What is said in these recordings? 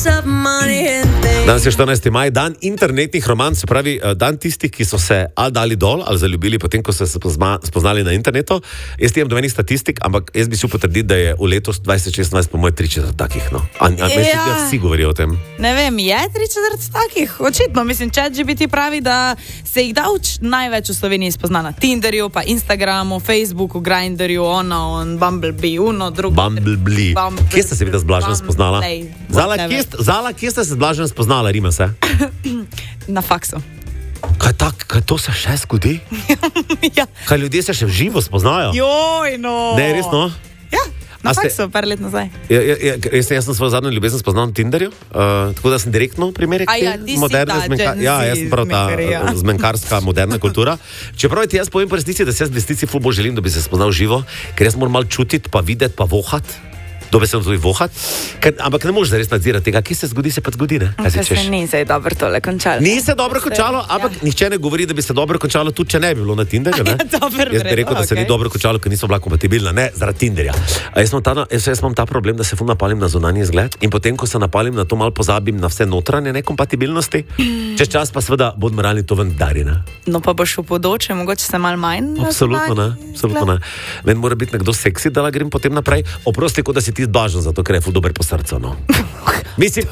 Danes je 14. maj, dan internetnih romanc, se pravi dan tistih, ki so se ali dali dol, ali zaljubili potem, ko so se spoznali na internetu. Jaz imam domenih statistik, ampak jaz bi si potrdil, da je v letu 2016 po moje 3/4 takih. No. Vsi govorijo o tem. Ne vem, je 3/4 takih? Očitno, mislim, ChatGPT pravi, da se jih največ v Sloveniji spozna na Tinderju, pa Instagramu, Facebooku, Grindrju, Bumblebee, Bumblebee. Kje ste se videla z Blažem spoznala? Zala, kje ste se z Blažem spoznala, rima se? Na faksu. Kaj to se še zgodi? Ja. Kaj ljudje se še v živo spoznajo? Joj, no. Ne, resno? Ja, na faksu, par let nazaj. Jaz sem svojo zadnjo ljubezen spoznal na Tinderju, tako da sem direktno primerek moderne zmenkarske. Ja, jaz sem prav ta zmenkarska moderna kultura. Čeprav ti jaz povem po resnici, da se jaz v resnici ful bolj želim, da bi se spoznal živo, ker jaz moram malo čutiti, pa videti, pa vohati. Dobesedno tudi vohat, ampak ne moreš zares nadzirati tega, ki se zgodi, se pa zgodi, ne? Se ni se dobro tole končalo. Ni se dobro končalo, ampak nihče ne govori, da bi se dobro končalo, tudi če ne bi bilo na Tinderju, ne? Jaz bi rekel, da se ni dobro končalo, ker nismo bila kompatibilna, ne, zaradi Tinderja. Jaz imam ta problem, da se ful napalim na zunanji izgled in potem, ko se napalim na to, malo pozabim na vse notranje nekompatibilnosti, čez čas pa seveda bod moralni to vendari, ne? No pa boš v podoče, mogoče se malo manj. Absolutno ne. Meni mora biti nekdo seksi, da grem potem naprej. Oprosti, kot da si ti Blažen, zato ker je ful dober po srcu, no. Mislim,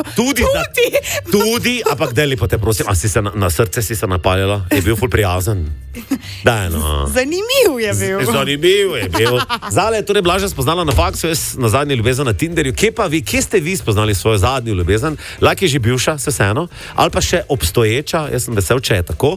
tudi, ampak daj lepo te prosim, a si se na srce si se napaljala, je bil ful prijazen. Daj, no. Zanimiv je bil. Zale je torej Blažen spoznala na faksu, jaz na zadnji ljubezen na Tinderju. Kje ste vi spoznali svojo zadnjo ljubezen? Lahko je že bivša, se vseeno, ali pa še obstoječa, jaz sem vesel, če je tako.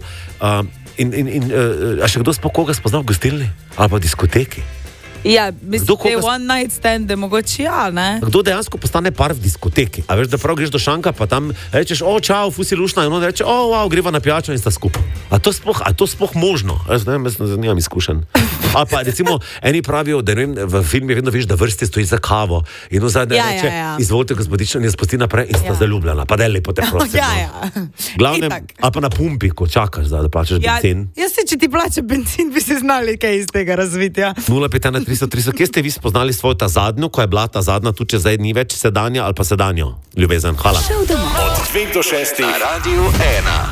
A še kdo sploh koga spoznal v gostilni? Ali pa v diskoteki? Ja, mislim, da je one night stand, mogoče ja, ne? Kdo dejansko postane par v diskoteki? A veš, da prav greš do šanka, pa tam rečeš, čau, fusi lušna, in on reče, wow, greva na pijačo in sta skupaj. A to sploh možno? Jaz ne vem, jaz nimam izkušen. Ali pa recimo, eni pravijo, da ne vem, v filmih vedno veš, da vrsti stoji za kavo in zadnje reče, izvolite gospodična, in spusti naprej in sta zaljubljena. Pa daj lepo te prosim. Glavnem, ali pa na pumpi, ko čakaš, da plačaš benzin. Jaz se, če ti plača benzin, bi se znali kaj iz tega razvitja. 0,5 kje ste vi spoznali svojo ta zadnjo, ko je bila ta zadnja, tudi če zdaj ni več sedanja ali pa sedanjo ljubezen? Hvala. Od 2 do 6 na Radiu 1.